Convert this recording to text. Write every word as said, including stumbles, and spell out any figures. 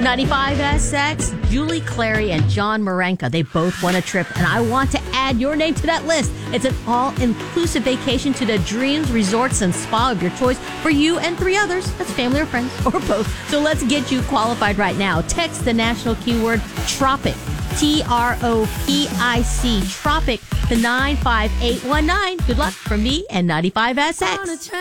ninety-five S X, Julie Clary and John Marenka. They both won a trip, and I want to add your name to that list. It's an all-inclusive vacation to the Dreams Resorts and Spa of your choice for you and three others. That's family or friends, or both. So let's get you qualified right now. Text the national keyword TROPIC, T R O P I C, TROPIC, to nine five eight one nine. Good luck from me and ninety-five S X.